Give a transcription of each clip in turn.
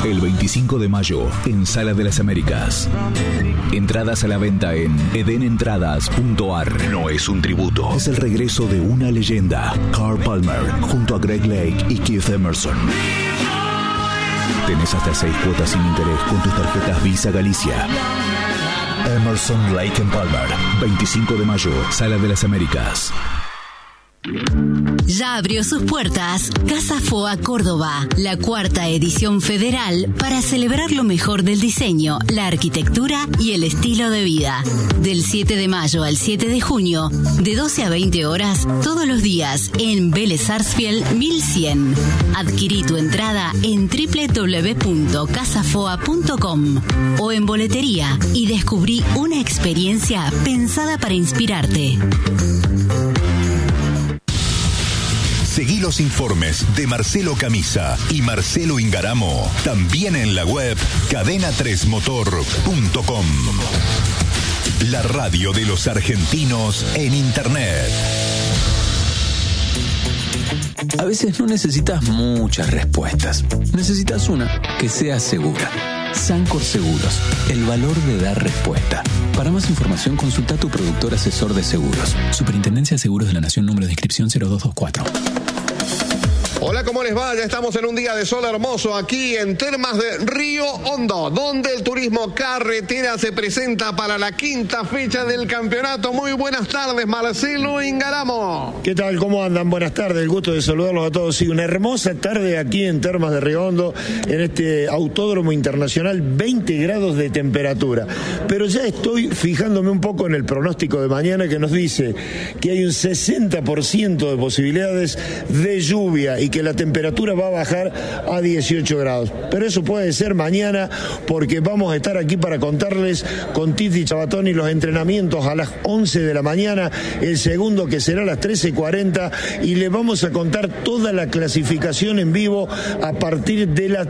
El 25 de mayo, en Sala de las Américas. Entradas a la venta en edenentradas.ar. No es un tributo, es el regreso de una leyenda. Carl Palmer, junto a Greg Lake y Keith Emerson. Tenés hasta 6 cuotas sin interés con tus tarjetas Visa Galicia. Emerson, Lake and Palmer. 25 de mayo, Sala de las Américas. Ya abrió sus puertas Casa Foa Córdoba, la 4ª edición federal para celebrar lo mejor del diseño, la arquitectura y el estilo de vida. Del 7 de mayo al 7 de junio, de 12 a 20 horas, todos los días en Vélez Sarsfield 1100. Adquirí tu entrada en www.casafoa.com o en boletería y descubrí una experiencia pensada para inspirarte. Seguí los informes de Marcelo Camisa y Marcelo Ingaramo también en la web cadena3motor.com. La radio de los argentinos en Internet. A veces no necesitas muchas respuestas. Necesitas una que sea segura. Sancor Seguros, el valor de dar respuesta. Para más información, consulta a tu productor asesor de seguros. Superintendencia de Seguros de la Nación, número de inscripción 0224. Hola, ¿cómo les va? Ya estamos en un día de sol hermoso aquí en Termas de Río Hondo, donde el turismo carretera se presenta para la 5ª fecha del campeonato. Muy buenas tardes, Marcelo Ingaramo. ¿Qué tal? ¿Cómo andan? Buenas tardes, el gusto de saludarlos a todos. Sí, una hermosa tarde aquí en Termas de Río Hondo, en este autódromo internacional, 20 grados de temperatura. Pero ya estoy fijándome un poco en el pronóstico de mañana, que nos dice que hay un 60% de posibilidades de lluvia y que la temperatura va a bajar a 18 grados. Pero eso puede ser mañana, porque vamos a estar aquí para contarles con Titi Chabatoni los entrenamientos a las 11 de la mañana, el segundo que será a las 13:40, y le vamos a contar toda la clasificación en vivo a partir de las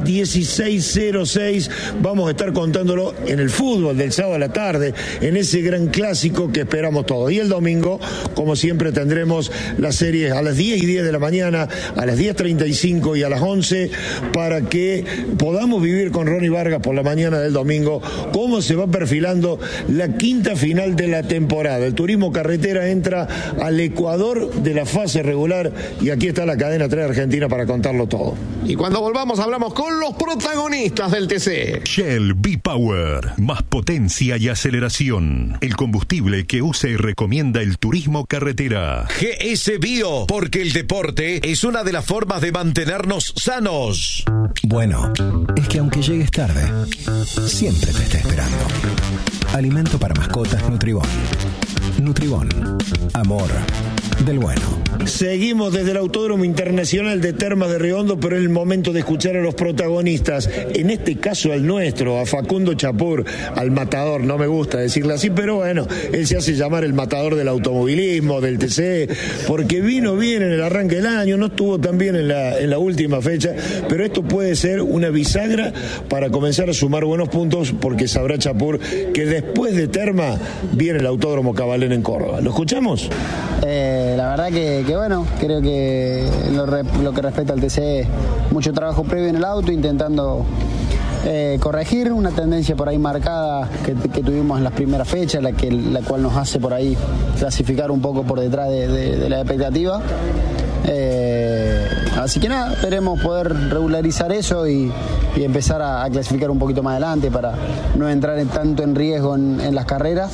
16:06. Vamos a estar contándolo en el fútbol del sábado a la tarde, en ese gran clásico que esperamos todos. Y el domingo, como siempre, tendremos las series a las 10:10 de la mañana, a las 10:35 y a las 11, para que podamos vivir con Ronnie Vargas por la mañana del domingo cómo se va perfilando la 5ª final de la temporada. El turismo carretera entra al Ecuador de la fase regular y aquí está la cadena 3 Argentina para contarlo todo. Y cuando volvamos hablamos con los protagonistas del TC. Shell V-Power, más potencia y aceleración. El combustible que usa y recomienda el turismo carretera. GS Bio, porque el deporte es una de las formas de mantenernos sanos. Bueno, es que aunque llegues tarde, siempre te está esperando. Alimento para mascotas Nutribón. Nutribón, amor del bueno. Seguimos desde el Autódromo Internacional de Termas de Río Hondo, pero es el momento de escuchar a los protagonistas. En este caso al nuestro, a Facundo Chapur, al matador, no me gusta decirle así, pero bueno, él se hace llamar el matador del automovilismo, del TC, porque vino bien en el arranque del año, no estuvo tan bien en la última fecha, pero esto puede ser una bisagra para comenzar a sumar buenos puntos, porque sabrá Chapur que después de Terma viene el Autódromo Cabalén en Córdoba. ¿Lo escuchamos? La verdad que bueno, creo que lo que respecta al TC, mucho trabajo previo en el auto, intentando corregir una tendencia por ahí marcada que tuvimos en las primeras fechas, la cual nos hace por ahí clasificar un poco por detrás de la expectativa. Así que nada, esperemos poder regularizar eso y empezar a clasificar un poquito más adelante para no entrar tanto en riesgo en las carreras.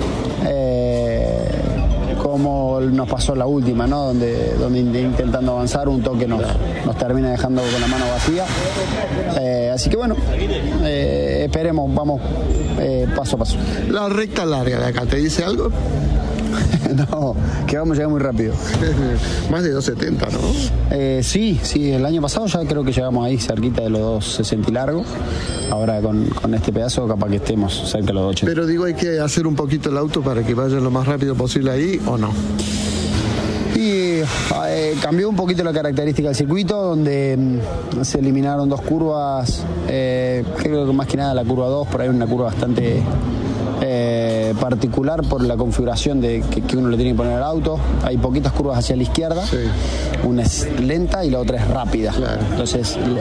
Como nos pasó la última, ¿no? Donde intentando avanzar un toque nos termina dejando con la mano vacía. Así que bueno, esperemos, vamos paso a paso. La recta larga de acá, ¿te dice algo? No, que vamos a llegar muy rápido. Más de 270, ¿no? Sí, el año pasado ya creo que llegamos ahí cerquita de los 260 y largo. Ahora con este pedazo capaz que estemos cerca de los 280. Pero digo, hay que hacer un poquito el auto para que vaya lo más rápido posible ahí, ¿o no? Y cambió un poquito la característica del circuito, donde se eliminaron 2 curvas. Creo que más que nada la curva 2, por ahí una curva bastante particular por la configuración que uno le tiene que poner al auto. Hay poquitas curvas hacia la izquierda, sí. Una es lenta y la otra es rápida. Claro. Entonces